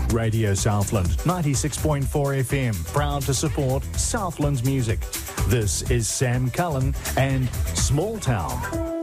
Radio Southland, 96.4 FM, proud to support Southland's music. This is Sam Cullen and Small Town.